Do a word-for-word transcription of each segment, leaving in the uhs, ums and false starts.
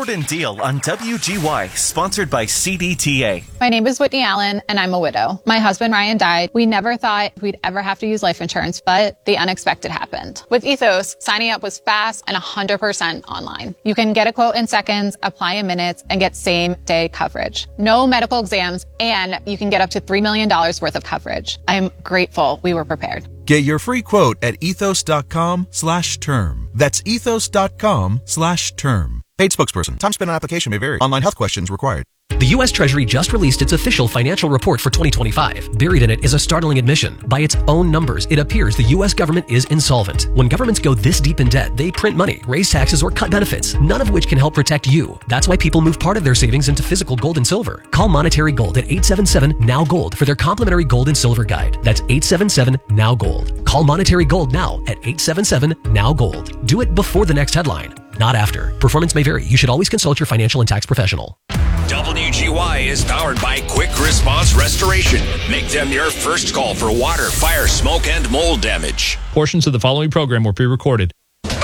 Jordan Deal on W G Y, sponsored by C D T A. My name is Whitney Allen, and I'm a widow. My husband, Ryan, died. We never thought we'd ever have to use life insurance, but the unexpected happened. With Ethos, signing up was fast and one hundred percent online. You can get a quote in seconds, apply in minutes, and get same-day coverage. No medical exams, and you can get up to three million dollars worth of coverage. I'm grateful we were prepared. Get your free quote at ethos.com slash term. That's ethos.com slash term. Paid spokesperson. Time spent on application may vary. Online health questions required. The U S Treasury just released its official financial report for twenty twenty-five. Buried in it is a startling admission. By its own numbers, it appears the U S government is insolvent. When governments go this deep in debt, they print money, raise taxes, or cut benefits, none of which can help protect you. That's why people move part of their savings into physical gold and silver. Call Monetary Gold at eight seven seven, N O W, GOLD for their complimentary gold and silver guide. That's eight seven seven, N O W, GOLD. Call Monetary Gold now at eight seven seven, N O W, GOLD. Do it before the next headline, not after. Performance may vary. You should always consult your financial and tax professional. W G Y is powered by Quick Response Restoration. Make them your first call for water, fire, smoke, and mold damage. Portions of the following program were pre-recorded.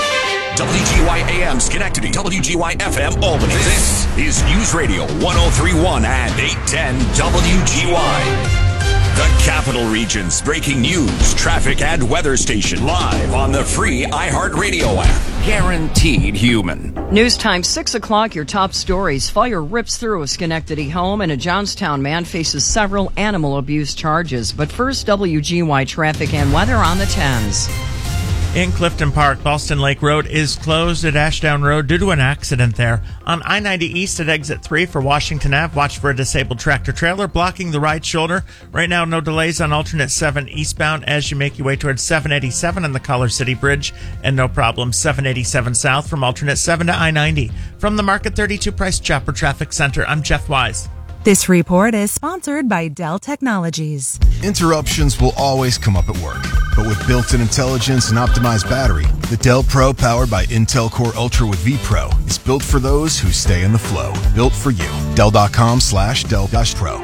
W G Y A M Schenectady, W G Y F M Albany. This is News Radio one oh three point one and eight ten W G Y. The Capital Region's breaking news, traffic, and weather station live on the free iHeartRadio app. Guaranteed human. News time, six o'clock, your top stories. Fire rips through a Schenectady home and a Johnstown man faces several animal abuse charges. But first, W G Y traffic and weather on the tens. In Clifton Park, Boston Lake Road is closed at Ashdown Road due to an accident there. On I ninety East at Exit three for Washington Avenue, watch for a disabled tractor-trailer blocking the right shoulder. Right now, no delays on alternate seven eastbound as you make your way towards seven eighty-seven on the Collar City Bridge. And no problem, seven eighty-seven south from alternate seven to I ninety. From the Market thirty-two Price Chopper Traffic Center, I'm Jeff Wise. This report is sponsored by Dell Technologies. Interruptions will always come up at work, but with built-in intelligence and optimized battery, the Dell Pro powered by Intel Core Ultra with vPro is built for those who stay in the flow. Built for you. Dell.com slash Dell Pro.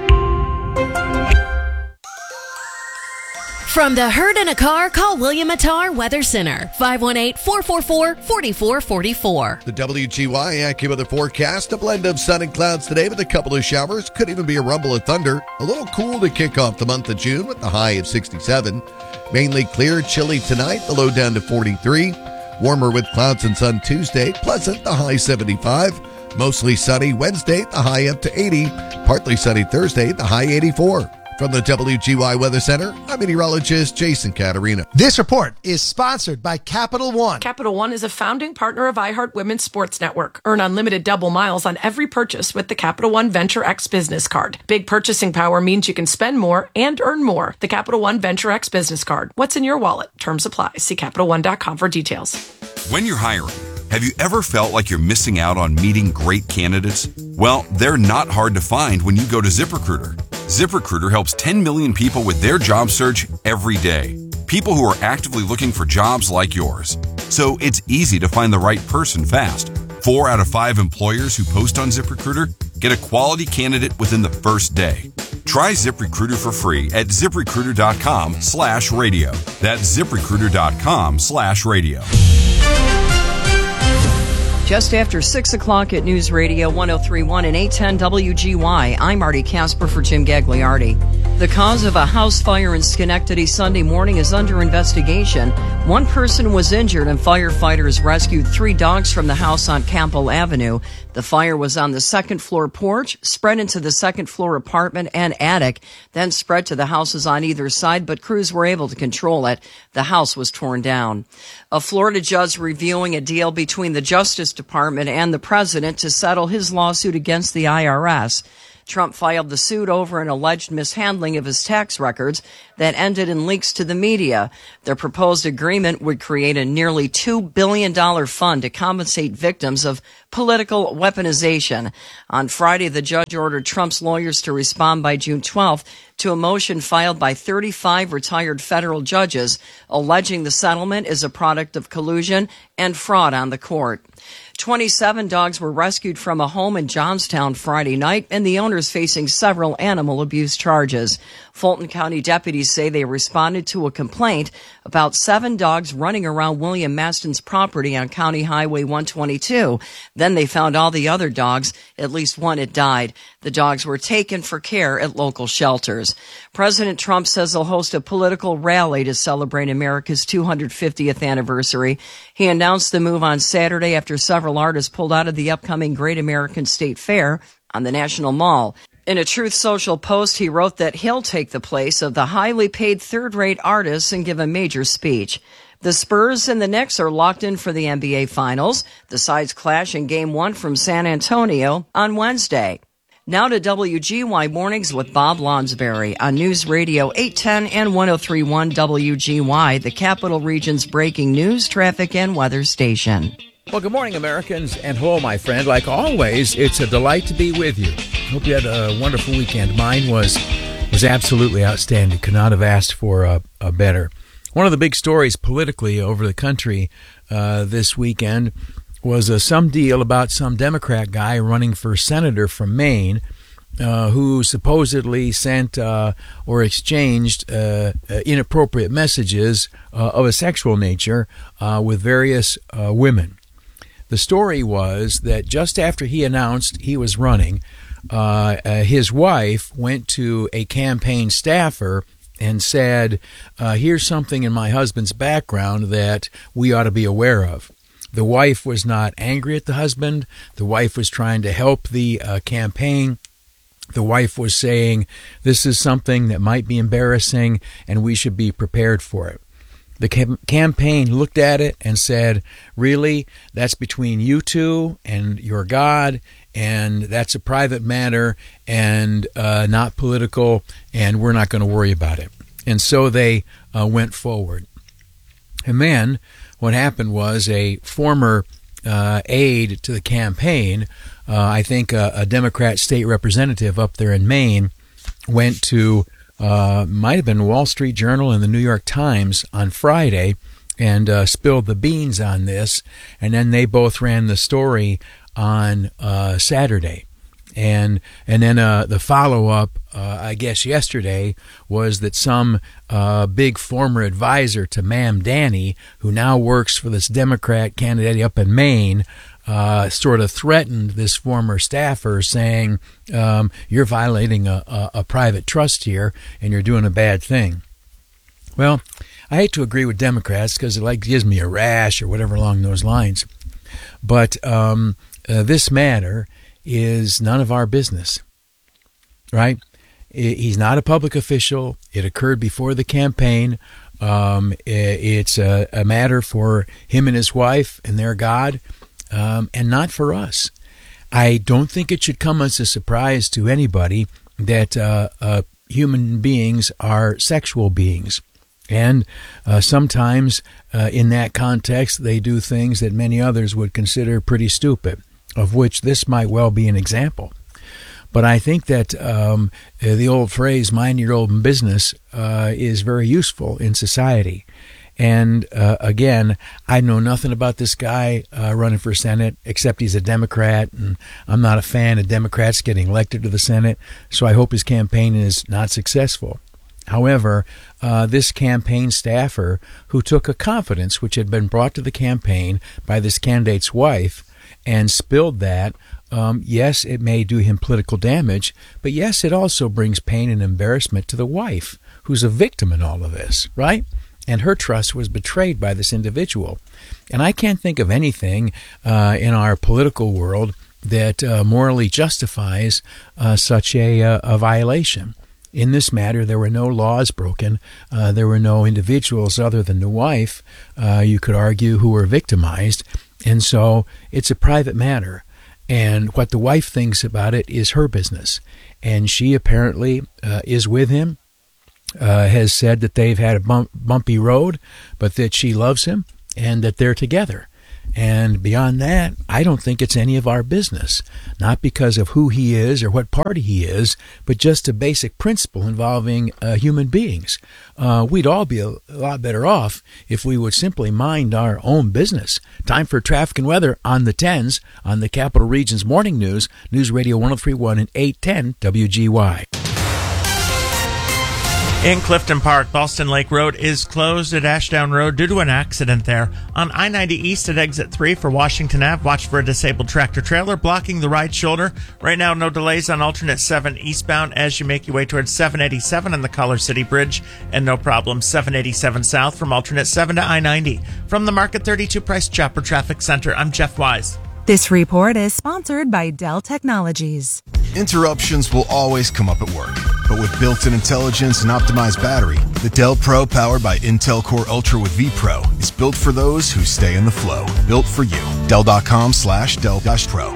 From the herd in a car, call William Attar Weather Center, five one eight, four four four, four four four four. The W G Y AccuWeather forecast, a blend of sun and clouds today with a couple of showers. Could even be a rumble of thunder. A little cool to kick off the month of June with the high of sixty-seven. Mainly clear, chilly tonight, the low down to forty-three. Warmer with clouds and sun Tuesday, pleasant, the high seventy-five. Mostly sunny Wednesday, the high up to eighty. Partly sunny Thursday, the high eighty-four. From the W G Y Weather Center, I'm meteorologist Jason Caterina. This report is sponsored by Capital One. Capital One is a founding partner of iHeart Women's Sports Network. Earn unlimited double miles on every purchase with the Capital One Venture X Business Card. Big purchasing power means you can spend more and earn more. The Capital One Venture X Business Card. What's in your wallet? Terms apply. See Capital One dot com for details. When you're hiring, have you ever felt like you're missing out on meeting great candidates? Well, they're not hard to find when you go to ZipRecruiter. ZipRecruiter helps ten million people with their job search every day. People who are actively looking for jobs like yours. So it's easy to find the right person fast. Four out of five employers who post on ZipRecruiter get a quality candidate within the first day. Try ZipRecruiter for free at ZipRecruiter.com slash radio. That's ZipRecruiter.com slash radio. Just after six o'clock at News Radio one oh three point one and eight ten W G Y, I'm Marty Casper for Jim Gagliardi. The cause of a house fire in Schenectady Sunday morning is under investigation. One person was injured and firefighters rescued three dogs from the house on Campbell Avenue. The fire was on the second floor porch, spread into the second floor apartment and attic, then spread to the houses on either side, but crews were able to control it. The house was torn down. A Florida judge reviewing a deal between the Justice Department and the president to settle his lawsuit against the I R S. Trump filed the suit over an alleged mishandling of his tax records that ended in leaks to the media. The proposed agreement would create a nearly two billion dollars fund to compensate victims of political weaponization. On Friday, the judge ordered Trump's lawyers to respond by June twelfth to to a motion filed by thirty-five retired federal judges alleging the settlement is a product of collusion and fraud on the court. twenty-seven dogs were rescued from a home in Johnstown Friday night, and the owners facing several animal abuse charges. Fulton County deputies say they responded to a complaint about seven dogs running around William Maston's property on County Highway one twenty-two. Then they found all the other dogs. At least one had died. The dogs were taken for care at local shelters. President Trump says he'll host a political rally to celebrate America's two hundred fiftieth anniversary. He announced the move on Saturday after several artists pulled out of the upcoming Great American State Fair on the National Mall. In a Truth Social post, he wrote that he'll take the place of the highly paid third-rate artists and give a major speech. The Spurs and the Knicks are locked in for the N B A Finals. The sides clash in Game one from San Antonio on Wednesday. Now to W G Y Mornings with Bob Lonsberry on News Radio eight ten and ten thirty-one W G Y, the Capital Region's breaking news, traffic, and weather station. Well, good morning, Americans, and hello, my friend. Like always, it's a delight to be with you. Hope you had a wonderful weekend. Mine was was absolutely outstanding. Could not have asked for a, a better. One of the big stories politically over the country uh, this weekend was uh, some deal about some Democrat guy running for senator from Maine uh, who supposedly sent uh, or exchanged uh, uh, inappropriate messages uh, of a sexual nature uh, with various uh, women. The story was that just after he announced he was running, uh, uh, his wife went to a campaign staffer and said, uh, here's something in my husband's background that we ought to be aware of. The wife was not angry at the husband. The wife was trying to help the uh, campaign. The wife was saying, this is something that might be embarrassing and we should be prepared for it. The cam- campaign looked at it and said, really, that's between you two and your God, and that's a private matter and uh, not political, and we're not going to worry about it. And so they uh, went forward. And then what happened was a former uh, aide to the campaign, uh, I think a, a Democrat state representative up there in Maine, went to Uh, might have been Wall Street Journal and the New York Times on Friday and uh, spilled the beans on this, and then they both ran the story on uh, Saturday. And and then uh, the follow-up, uh, I guess yesterday, was that some uh, big former advisor to Ma'am Danny, who now works for this Democrat candidate up in Maine, Uh, sort of threatened this former staffer, saying, um, you're violating a, a, a private trust here and you're doing a bad thing. Well, I hate to agree with Democrats because it like gives me a rash or whatever along those lines. But um, uh, this matter is none of our business, right? He's not a public official. It occurred before the campaign. Um, it's a, a matter for him and his wife and their God. Um, and not for us. I don't think it should come as a surprise to anybody that uh, uh, human beings are sexual beings. And uh, sometimes uh, in that context, they do things that many others would consider pretty stupid, of which this might well be an example. But I think that um, the old phrase, mind your own business, uh, is very useful in society. And uh, again, I know nothing about this guy uh, running for Senate, except he's a Democrat, and I'm not a fan of Democrats getting elected to the Senate, so I hope his campaign is not successful. However, uh, this campaign staffer who took a confidence which had been brought to the campaign by this candidate's wife and spilled that, um, yes, it may do him political damage, but yes, it also brings pain and embarrassment to the wife, who's a victim in all of this, right? And her trust was betrayed by this individual. And I can't think of anything uh, in our political world that uh, morally justifies uh, such a, uh, a violation. In this matter, there were no laws broken. Uh, there were no individuals other than the wife, uh, you could argue, who were victimized. And so it's a private matter. And what the wife thinks about it is her business. And she apparently uh, is with him, uh, has said that they've had a bump, bumpy road, but that she loves him and that they're together. And beyond that, I don't think it's any of our business. Not because of who he is or what party he is, but just a basic principle involving uh, human beings. Uh, we'd all be a, a lot better off if we would simply mind our own business. Time for traffic and weather on the tens on the Capital Region's Morning News, News Radio one oh three point one and eight ten W G Y. In Clifton Park, Boston Lake Road is closed at Ashdown Road due to an accident there. On I ninety East at Exit three for Washington Avenue, watch for a disabled tractor-trailer blocking the right shoulder. Right now, no delays on alternate seven eastbound as you make your way towards seven eighty-seven on the Collar City Bridge, and no problem seven eighty-seven south from alternate seven to I ninety. From the Market thirty-two Price Chopper Traffic Center, I'm Jeff Wise. This report is sponsored by Dell Technologies. Interruptions will always come up at work, but with built-in intelligence and optimized battery, the Dell Pro powered by Intel Core Ultra with vPro is built for those who stay in the flow. Built for you. Dell.com slash Dell dash Pro.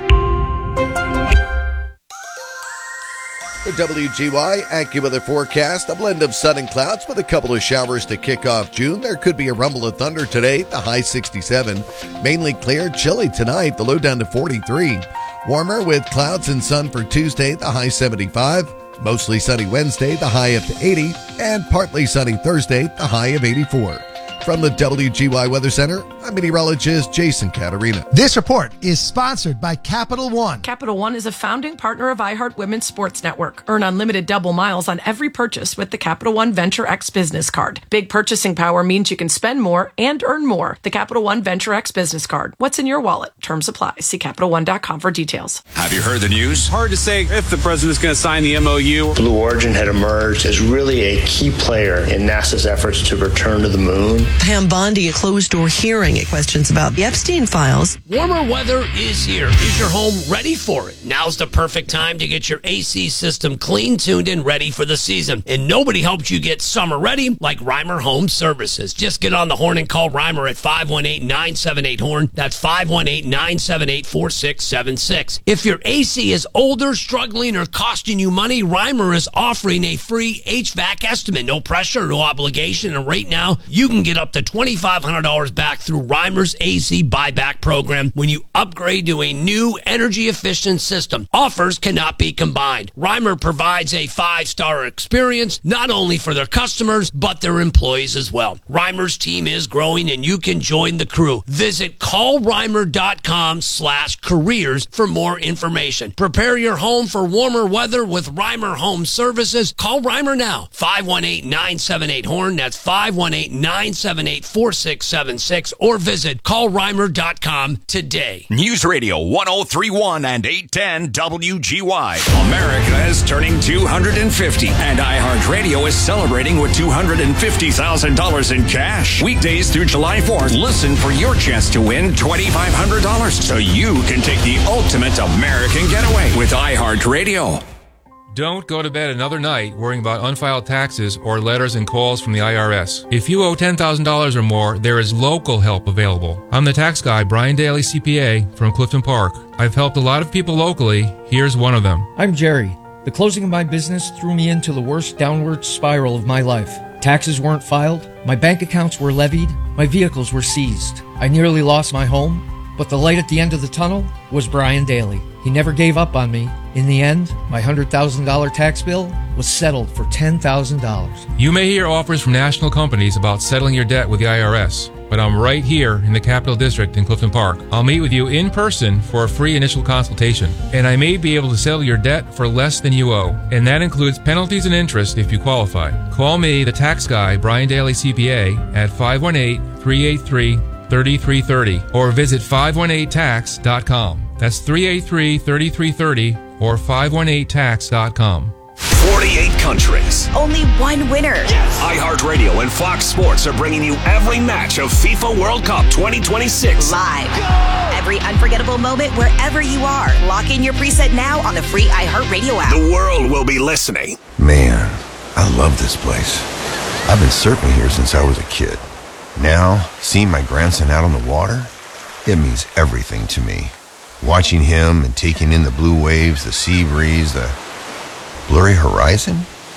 The W G Y AccuWeather forecast, a blend of sun and clouds with a couple of showers to kick off June. There could be a rumble of thunder today, the high sixty-seven. Mainly clear, chilly tonight, the low down to forty-three. Warmer with clouds and sun for Tuesday, the high seventy-five. Mostly sunny Wednesday, the high up to eighty. And partly sunny Thursday, the high of eighty-four. From the W G Y Weather Center, I'm meteorologist Jason Caterina. This report is sponsored by Capital One. Capital One is a founding partner of iHeart Women's Sports Network. Earn unlimited double miles on every purchase with the Capital One Venture X Business Card. Big purchasing power means you can spend more and earn more. The Capital One Venture X Business Card. What's in your wallet? Terms apply. See Capital One dot com for details. Have you heard the news? Hard to say if the president's going to sign the M O U. Blue Origin had emerged as really a key player in NASA's efforts to return to the moon. Pam Bondi, a closed-door hearing at questions about the Epstein files. Warmer weather is here. Is your home ready for it? Now's the perfect time to get your A C system clean, tuned, and ready for the season. And nobody helps you get summer ready like Reimer Home Services. Just get on the horn and call Reimer at five one eight, nine seven eight, horn. That's five one eight, nine seven eight, four six seven six. If your A C is older, struggling, or costing you money, Reimer is offering a free H V A C estimate. No pressure, no obligation, and right now, you can get up to twenty-five hundred dollars back through Reimer's A C buyback program when you upgrade to a new energy-efficient system. Offers cannot be combined. Reimer provides a five-star experience, not only for their customers, but their employees as well. Reimer's team is growing, and you can join the crew. Visit callreimer.com slash careers for more information. Prepare your home for warmer weather with Reimer Home Services. Call Reimer now, five one eight, nine seven eight, horn. That's five one eight, nine seven eight, four six seven six, or visit call reimer dot com today. News Radio one oh three point one and eight ten W G Y. America is turning two hundred fifty, and iHeartRadio is celebrating with two hundred fifty thousand dollars in cash. Weekdays through July fourth, listen for your chance to win twenty-five hundred dollars so you can take the ultimate American getaway with iHeartRadio. Don't go to bed another night worrying about unfiled taxes or letters and calls from the I R S. If you owe ten thousand dollars or more, there is local help available. I'm the tax guy, Brian Daly, C P A, from Clifton Park. I've helped a lot of people locally. Here's one of them. I'm Jerry. The closing of my business threw me into the worst downward spiral of my life. Taxes weren't filed, my bank accounts were levied, my vehicles were seized. I nearly lost my home, but the light at the end of the tunnel was Brian Daly. He never gave up on me. In the end, my one hundred thousand dollars tax bill was settled for ten thousand dollars. You may hear offers from national companies about settling your debt with the I R S, but I'm right here in the Capital District in Clifton Park. I'll meet with you in person for a free initial consultation, and I may be able to settle your debt for less than you owe, and that includes penalties and interest if you qualify. Call me, the tax guy, Brian Daly, C P A, at five one eight, three eight three, three three three zero or visit five one eight tax dot com. That's three eight three, three three three zero or five one eight tax dot com. forty-eight countries. Only one winner. Yes. iHeartRadio and Fox Sports are bringing you every match of FIFA World Cup twenty twenty-six. Live. Go! Every unforgettable moment wherever you are. Lock in your preset now on the free iHeartRadio app. The world will be listening. Man, I love this place. I've been surfing here since I was a kid. Now, seeing my grandson out on the water, it means everything to me. Watching him and taking in the blue waves, the sea breeze, the blurry horizon.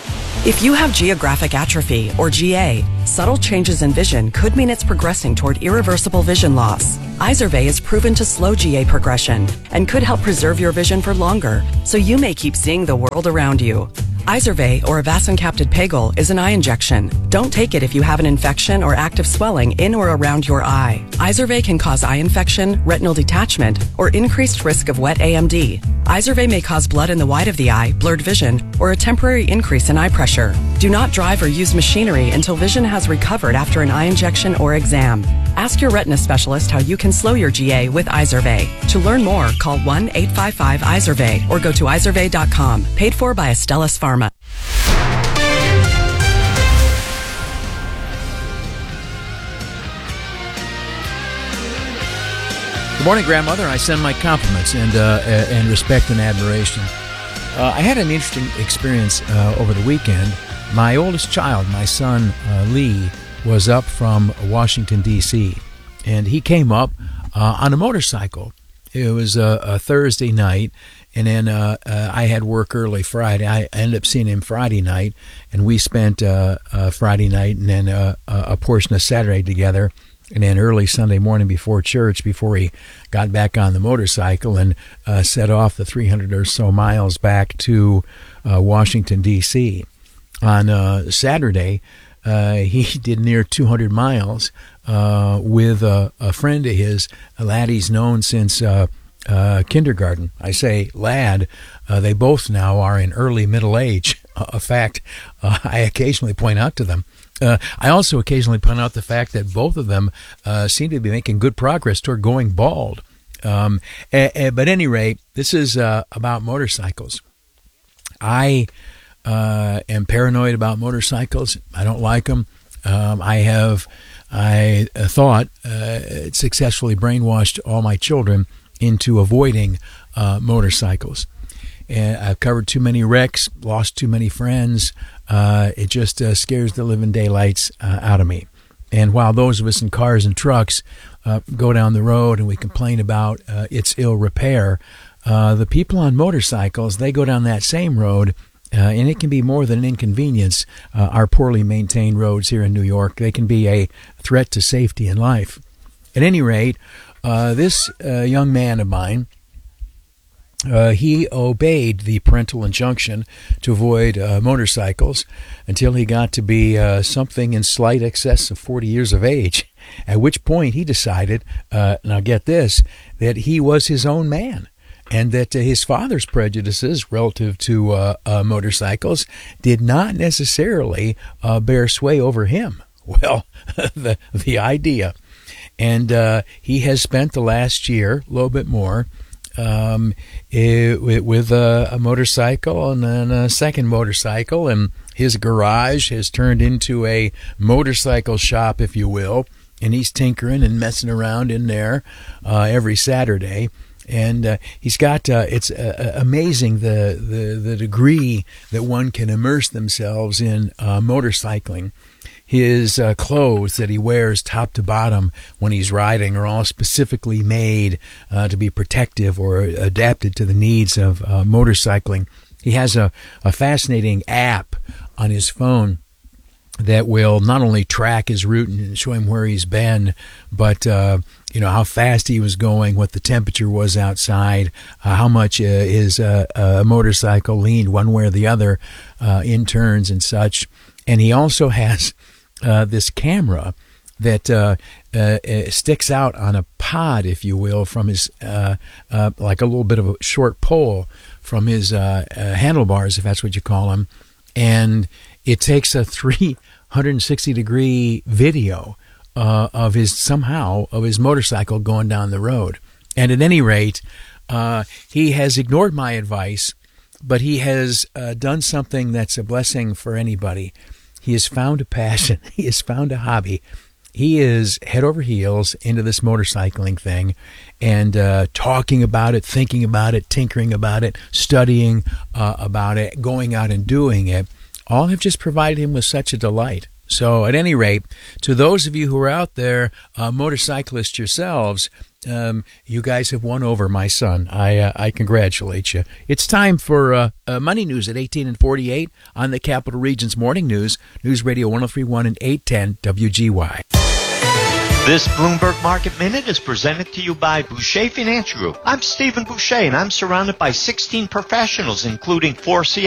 If you have geographic atrophy, or G A, subtle changes in vision could mean it's progressing toward irreversible vision loss. Izervay is proven to slow G A progression and could help preserve your vision for longer, so you may keep seeing the world around you. Izervay, or avacincaptad pegol, is an eye injection. Don't take it if you have an infection or active swelling in or around your eye. Izervay can cause eye infection, retinal detachment, or increased risk of wet A M D. Izervay may cause blood in the white of the eye, blurred vision, or a temporary increase in eye pressure. Do not drive or use machinery until vision has recovered after an eye injection or exam. Ask your retina specialist how you can slow your G A with Izervay. To learn more, call one eight five five Izervay or go to izervay dot com. Paid for by Astellas Pharma. Good morning, Grandmother. I send my compliments and uh, and respect and admiration. Uh, I had an interesting experience uh, over the weekend. My oldest child, my son uh, Lee, was up from Washington, D C, and he came up uh, on a motorcycle. It was a, a Thursday night, and then uh, uh, I had work early Friday. I ended up seeing him Friday night, and we spent uh, uh, Friday night and then uh, a portion of Saturday together. And then early Sunday morning before church, before he got back on the motorcycle and uh, set off the three hundred or so miles back to uh, Washington, D C. On uh, Saturday, uh, he did near two hundred miles uh, with a, a friend of his, a lad he's known since uh, uh, kindergarten. I say lad, uh, they both now are in early middle age. A fact uh, I occasionally point out to them. Uh, I also occasionally point out the fact that both of them uh, seem to be making good progress toward going bald. Um, a, a, but at any rate, this is uh, about motorcycles. I uh, am paranoid about motorcycles. I don't like them. Um, I have, I thought, uh, successfully brainwashed all my children into avoiding uh, motorcycles. And I've covered too many wrecks, lost too many friends. Uh, it just uh, scares the living daylights uh, out of me. And while those of us in cars and trucks uh, go down the road and we complain about uh, its ill repair, uh, the people on motorcycles, they go down that same road, uh, and it can be more than an inconvenience. Uh, our poorly maintained roads here in New York, they can be a threat to safety and life. At any rate, uh, this uh, young man of mine, Uh, he obeyed the parental injunction to avoid uh, motorcycles until he got to be uh, something in slight excess of forty years of age, at which point he decided, uh, now get this, that he was his own man, and that uh, his father's prejudices relative to uh, uh, motorcycles did not necessarily uh, bear sway over him. Well, the, the idea. And uh, he has spent the last year, a little bit more, Um, it, with a, a motorcycle and then a second motorcycle, and his garage has turned into a motorcycle shop, if you will, and he's tinkering and messing around in there uh, every Saturday. And uh, he's got, uh, it's uh, amazing the, the, the degree that one can immerse themselves in uh, motorcycling. His uh, clothes that he wears top to bottom when he's riding are all specifically made uh, to be protective or adapted to the needs of uh, motorcycling. He has a, a fascinating app on his phone that will not only track his route and show him where he's been, but uh, you know how fast he was going, what the temperature was outside, uh, how much uh, his uh, uh, motorcycle leaned one way or the other uh, in turns and such. And he also has Uh, this camera that uh, uh, sticks out on a pod, if you will, from his, uh, uh, like a little bit of a short pole from his uh, uh, handlebars, if that's what you call them. And it takes a three hundred sixty degree video uh, of his, somehow, of his motorcycle going down the road. And at any rate, uh, he has ignored my advice, but he has uh, done something that's a blessing for anybody. He has found a passion. He has found a hobby. He is head over heels into this motorcycling thing and uh, talking about it, thinking about it, tinkering about it, studying uh, about it, going out and doing it. All have just provided him with such a delight. So at any rate, to those of you who are out there, uh, motorcyclists yourselves, um, you guys have won over my son. I uh, I congratulate you. It's time for uh, uh, Money News at eighteen and forty-eight on the Capital Region's Morning News, News Radio one oh three point one and eight ten W G Y. This Bloomberg Market Minute is presented to you by Boucher Financial Group. I'm Stephen Boucher, and I'm surrounded by sixteen professionals, including four C